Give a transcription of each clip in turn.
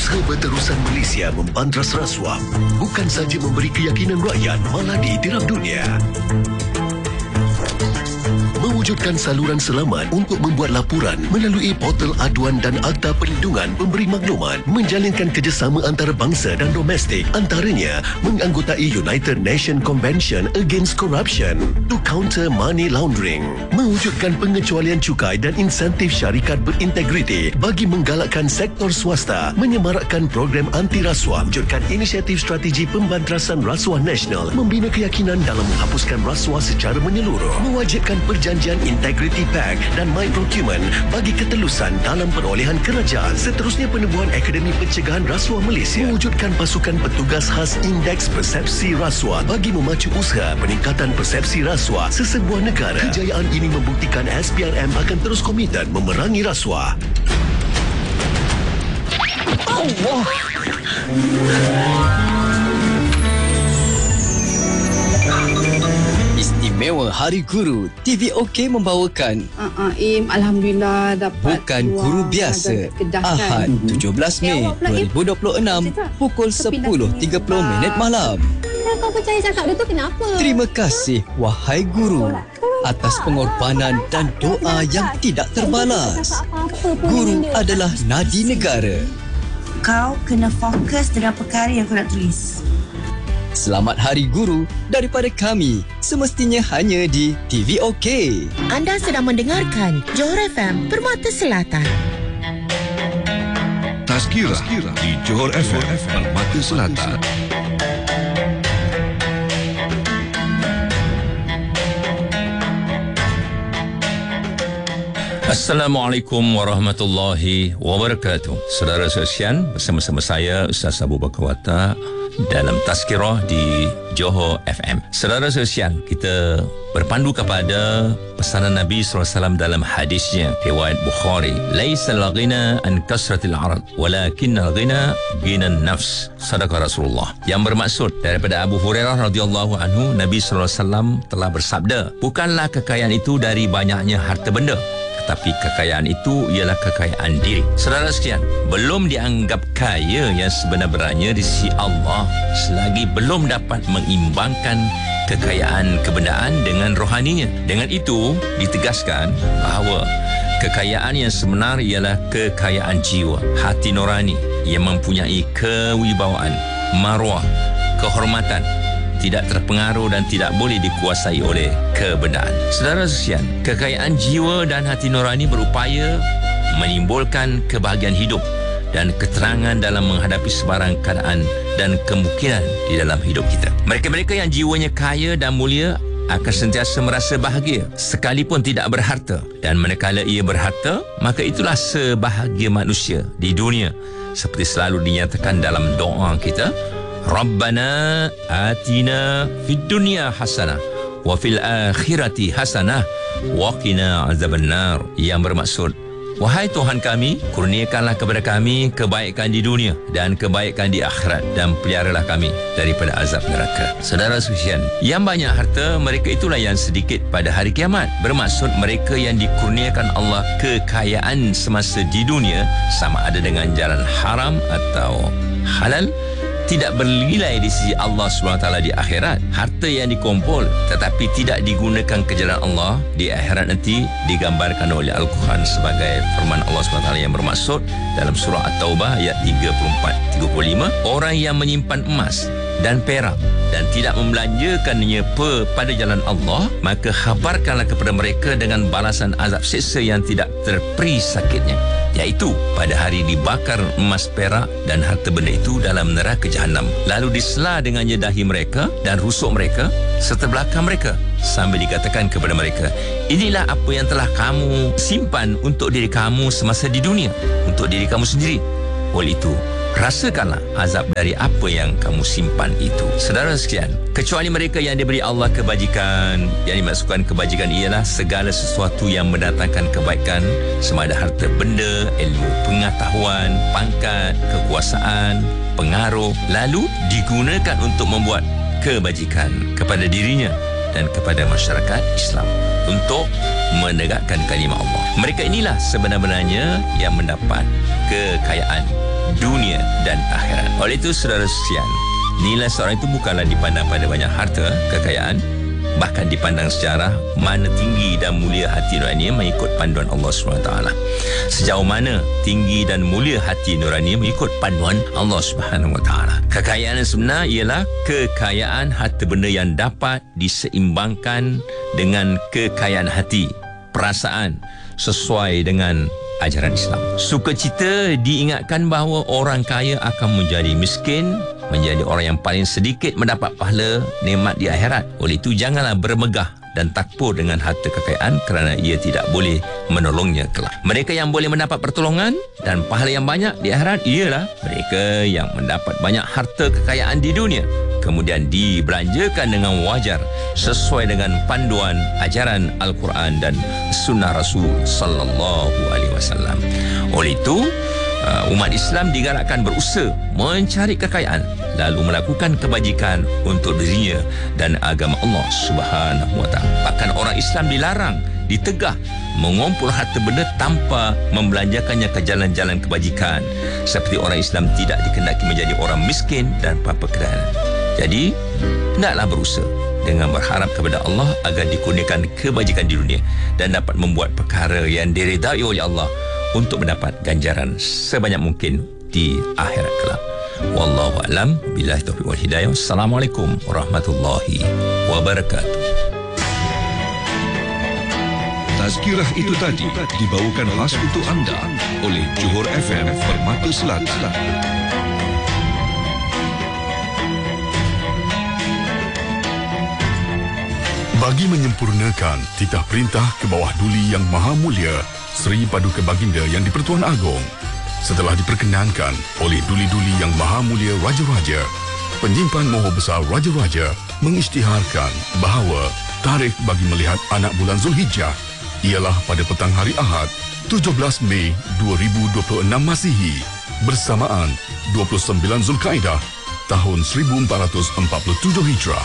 Usaha berterusan Malaysia membantras rasuah bukan sahaja memberi keyakinan rakyat, malah diktiraf dunia. Mewujudkan saluran selamat untuk membuat laporan melalui portal aduan dan akta perlindungan pemberi maklumat, menjalinkan kerjasama antarabangsa dan domestik, antaranya menganggotai United Nations Convention Against Corruption to counter money laundering, mewujudkan pengecualian cukai dan insentif syarikat berintegriti bagi menggalakkan sektor swasta, menyemarakkan program anti rasuah, wujudkan inisiatif strategi pembantrasan rasuah nasional, membina keyakinan dalam menghapuskan rasuah secara menyeluruh, mewajibkan perjanjian Integrity Pact dan My Procurement bagi ketelusan dalam perolehan kerajaan. Seterusnya, penubuhan Akademi Pencegahan Rasuah Malaysia, mewujudkan pasukan petugas khas Indeks Persepsi Rasuah bagi memacu usaha peningkatan persepsi rasuah sesebuah negara. Kejayaan ini membuktikan SPRM akan terus komited memerangi rasuah. Allah! Istimewa Hari Guru, TV OK membawakan Im, Alhamdulillah dapat Bukan Guru Biasa, Ahad 17 Mei 2026 pukul 10.30 malam. Kau percaya cakap dia tu kenapa? Terima kasih wahai Guru atas pengorbanan dan doa yang tidak terbalas. Guru adalah nadi negara. Kau kena fokus dengan perkara yang kau nak tulis. Selamat Hari Guru daripada kami, semestinya hanya di TV OK. Anda sedang mendengarkan Johor FM Permata Selatan. Tazkirah di Johor FM Permata Selatan. Assalamualaikum warahmatullahi wabarakatuh. Saudara sekalian, bersama-sama saya Ustaz Abu Bakar Watak dalam Tazkirah di Johor FM. Saudara sekalian, kita berpandu kepada pesanan Nabi SAW dalam hadisnya riwayat Bukhari, laisal ghina an kasratil arad walakinnal ghina ghinan nafs. Sadaqah Rasulullah. Yang bermaksud daripada Abu Hurairah radhiyallahu anhu, Nabi SAW telah bersabda, bukanlah kekayaan itu dari banyaknya harta benda, tapi kekayaan itu ialah kekayaan diri. Saudara sekalian, belum dianggap kaya yang sebenarnya di sisi Allah selagi belum dapat mengimbangkan kekayaan kebendaan dengan rohaninya. Dengan itu ditegaskan bahawa kekayaan yang sebenar ialah kekayaan jiwa, hati nurani yang mempunyai kewibawaan, maruah, kehormatan, tidak terpengaruh dan tidak boleh dikuasai oleh kebendaan. Saudara sekalian, kekayaan jiwa dan hati nurani berupaya menimbulkan kebahagiaan hidup dan keterangan dalam menghadapi sebarang keadaan dan kemungkinan di dalam hidup kita. Mereka-mereka yang jiwanya kaya dan mulia akan sentiasa merasa bahagia sekalipun tidak berharta, dan manakala ia berharta, maka itulah sebahagia manusia di dunia, seperti selalu dinyatakan dalam doa kita, Rabbana atina fid dunya hasanah wa fil akhirati hasanah wa qina azabannar, yang bermaksud, wahai Tuhan kami, kurniakanlah kepada kami kebaikan di dunia dan kebaikan di akhirat, dan peliharalah kami daripada azab neraka. Saudara sekalian, yang banyak harta, mereka itulah yang sedikit pada hari kiamat. Bermaksud mereka yang dikurniakan Allah kekayaan semasa di dunia, sama ada dengan jalan haram atau halal, tidak bernilai di sisi Allah SWT di akhirat. Harta yang dikumpul tetapi tidak digunakan ke jalan Allah di akhirat nanti digambarkan oleh Al-Quran sebagai firman Allah SWT yang bermaksud dalam surah At-Taubah ayat 34-35, orang yang menyimpan emas dan perak dan tidak membelanjakannya pada jalan Allah, maka khabarkanlah kepada mereka dengan balasan azab siksa yang tidak terperi sakitnya, iaitu pada hari dibakar emas, perak dan harta benda itu dalam neraka Jahanam, lalu disela dengannya dahi mereka dan rusuk mereka serta belakang mereka, sambil dikatakan kepada mereka, inilah apa yang telah kamu simpan untuk diri kamu semasa di dunia, untuk diri kamu sendiri. Oleh itu, rasakanlah azab dari apa yang kamu simpan itu. Saudara sekalian, kecuali mereka yang diberi Allah kebajikan, yang dimaksudkan kebajikan ialah segala sesuatu yang mendatangkan kebaikan, sama ada harta benda, ilmu pengetahuan, pangkat, kekuasaan, pengaruh, lalu digunakan untuk membuat kebajikan kepada dirinya dan kepada masyarakat Islam, untuk menegakkan kalimah Allah. Mereka inilah sebenar-benarnya yang mendapat kekayaan dunia dan akhirat. Oleh itu, saudara sekalian, nilai seorang itu bukanlah dipandang pada banyak harta, kekayaan, bahkan dipandang sejarah mana tinggi dan mulia hati nurani mengikut panduan Allah SWT. Sejauh mana tinggi dan mulia hati nurani mengikut panduan Allah SWT. Kekayaan yang sebenar ialah kekayaan harta benda yang dapat diseimbangkan dengan kekayaan hati, perasaan sesuai dengan ajaran Islam. Sukacita diingatkan bahawa orang kaya akan menjadi miskin, menjadi orang yang paling sedikit mendapat pahala nikmat di akhirat. Oleh itu, janganlah bermegah dan takbur dengan harta kekayaan kerana ia tidak boleh menolongnya kelak. Mereka yang boleh mendapat pertolongan dan pahala yang banyak di akhirat ialah mereka yang mendapat banyak harta kekayaan di dunia, kemudian dibelanjakan dengan wajar sesuai dengan panduan ajaran Al-Quran dan sunnah Rasul sallallahu alaihi wasallam. Oleh itu, umat Islam digalakkan berusaha mencari kekayaan lalu melakukan kebajikan untuk dirinya dan agama Allah Subhanahu wa taala. Bahkan orang Islam dilarang, ditegah mengumpul harta benda tanpa membelanjakannya ke jalan-jalan kebajikan. Seperti orang Islam tidak dikehendaki menjadi orang miskin dan pekerjaan. Jadi, hendaklah berusaha dengan berharap kepada Allah agar dikurniakan kebajikan di dunia dan dapat membuat perkara yang diredai oleh Allah untuk mendapat ganjaran sebanyak mungkin di akhirat kelak. Wallahu a'lam, billahi taufiq wal hidayah. Assalamualaikum warahmatullahi wabarakatuh. Tazkirah itu tadi dibawakan khas untuk anda oleh Johor FM Permata Selatan. Bagi menyempurnakan titah perintah ke bawah duli yang maha mulia Seri Paduka Baginda Yang di-Pertuan Agong, setelah diperkenankan oleh duli-duli yang maha mulia Raja-Raja, penyimpan Mohor Besar Raja-Raja mengisytiharkan bahawa tarikh bagi melihat anak bulan Zulhijjah ialah pada petang hari Ahad 17 Mei 2026 Masihi bersamaan 29 Zulkaidah tahun 1447 Hijrah.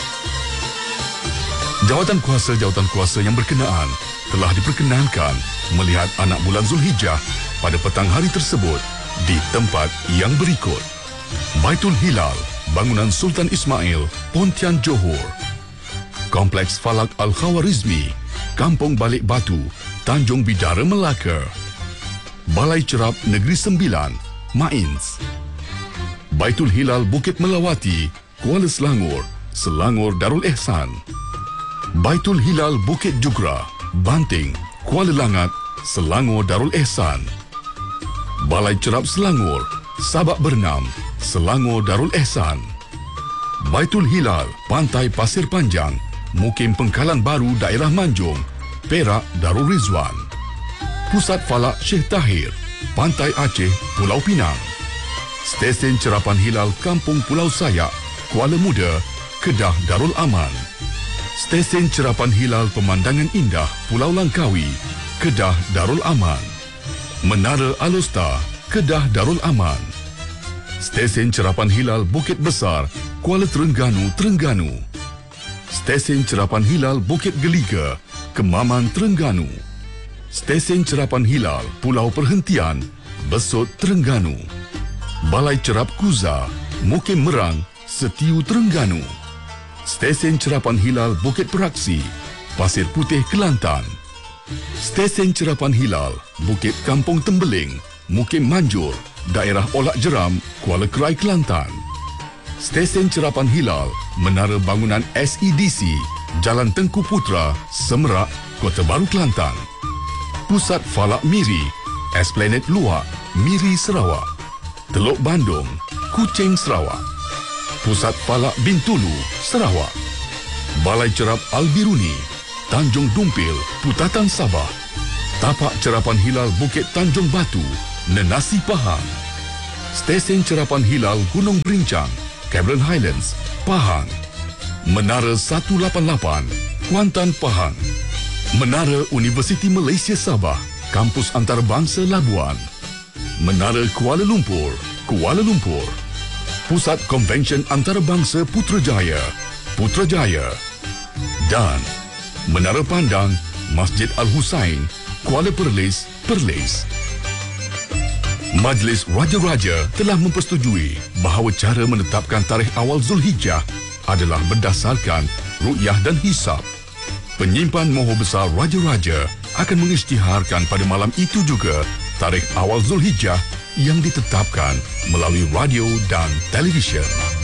Jawatan kuasa yang berkenaan telah diperkenankan melihat anak bulan Zulhijjah pada petang hari tersebut di tempat yang berikut: Baitul Hilal, bangunan Sultan Ismail, Pontian, Johor; Kompleks Falak Al-Khawarizmi, Kampung Balik Batu, Tanjung Bidara, Melaka; Balai Cerap Negeri Sembilan, Mains; Baitul Hilal Bukit Melawati, Kuala Selangor, Selangor Darul Ehsan; Baitul Hilal Bukit Jugra, Banting, Kuala Langat, Selangor Darul Ehsan; Balai Cerap Selangor, Sabak Bernam, Selangor Darul Ehsan; Baitul Hilal Pantai Pasir Panjang, Mukim Pengkalan Baru Daerah Manjung, Perak Darul Rizwan; Pusat Falak Syekh Tahir, Pantai Aceh, Pulau Pinang; Stesen Cerapan Hilal Kampung Pulau Sayak, Kuala Muda, Kedah Darul Aman; Stesen Cerapan Hilal Pemandangan Indah Pulau Langkawi, Kedah Darul Aman; Menara Alusta, Kedah Darul Aman; Stesen Cerapan Hilal Bukit Besar, Kuala Terengganu, Terengganu; Stesen Cerapan Hilal Bukit Geliga, Kemaman, Terengganu; Stesen Cerapan Hilal Pulau Perhentian, Besut, Terengganu; Balai Cerap Kuza, Mukim Merang, Setiu, Terengganu; Stesen Cerapan Hilal Bukit Peraksi, Pasir Putih, Kelantan; Stesen Cerapan Hilal Bukit Kampung Tembeling, Mukim Manjur, Daerah Olak Jeram, Kuala Kerai, Kelantan; Stesen Cerapan Hilal Menara Bangunan SEDC, Jalan Tengku Putra, Semerak, Kota Baru, Kelantan; Pusat Falak Miri, Esplanade Luak, Miri, Sarawak; Teluk Bandung, Kuching, Sarawak; Pusat Falak Bintulu, Sarawak; Balai Cerap Al-Biruni, Tanjung Dumpil, Putatan, Sabah; Tapak Cerapan Hilal Bukit Tanjung Batu, Nenasi, Pahang; Stesen Cerapan Hilal Gunung Berincang, Cameron Highlands, Pahang; Menara 188, Kuantan, Pahang; Menara Universiti Malaysia Sabah, Kampus Antarabangsa Labuan; Menara Kuala Lumpur, Kuala Lumpur; Pusat Konvensyen Antarabangsa Putrajaya, Putrajaya; dan Menara Pandang, Masjid Al-Husain, Kuala Perlis, Perlis. Majlis Raja-Raja telah mempersetujui bahawa cara menetapkan tarikh awal Zulhijjah adalah berdasarkan ru'yah dan hisab. Penyimpan Moho Besar Raja-Raja akan mengisytiharkan pada malam itu juga tarikh awal Zulhijjah yang ditetapkan melalui radio dan televisyen.